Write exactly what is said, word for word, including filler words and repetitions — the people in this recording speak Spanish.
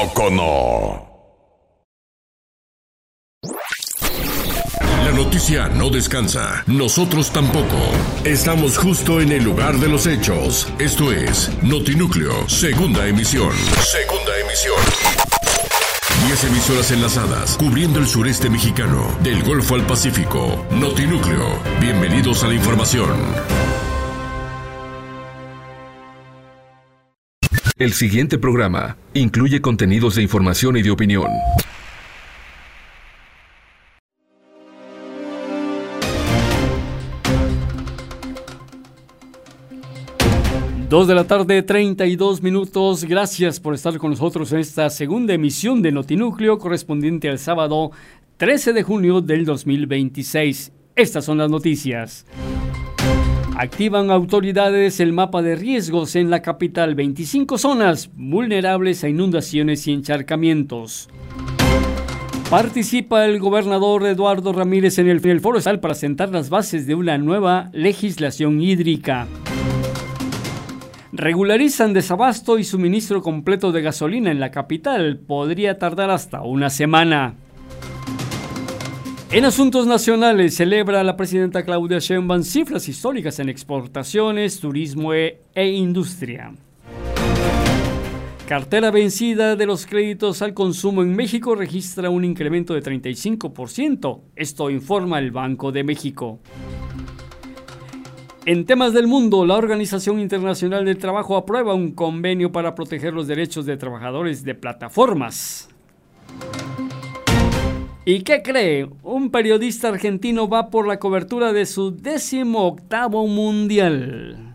Cono. La noticia no descansa, nosotros tampoco. Estamos justo en el lugar de los hechos. Esto es Notinúcleo, segunda emisión. Segunda emisión. Diez emisoras enlazadas, cubriendo el sureste mexicano, del Golfo al Pacífico. Notinúcleo, bienvenidos a la información. El siguiente programa incluye contenidos de información y de opinión. Dos de la tarde, treinta y dos minutos. Gracias por estar con nosotros en esta segunda emisión de Notinúcleo, correspondiente al sábado trece de junio del dos mil veintiséis. Estas son las noticias. Activan autoridades el mapa de riesgos en la capital. veinticinco zonas vulnerables a inundaciones y encharcamientos. Participa el gobernador Eduardo Ramírez en el, en el Foro Estatal para sentar las bases de una nueva legislación hídrica. Regularizan desabasto y suministro completo de gasolina en la capital. Podría tardar hasta una semana. En asuntos nacionales, celebra la presidenta Claudia Sheinbaum cifras históricas en exportaciones, turismo e, e industria. Cartera vencida de los créditos al consumo en México registra un incremento de treinta y cinco por ciento. Esto informa el Banco de México. En temas del mundo, la Organización Internacional del Trabajo aprueba un convenio para proteger los derechos de trabajadores de plataformas. ¿Y qué cree? Un periodista argentino va por la cobertura de su décimo octavo mundial.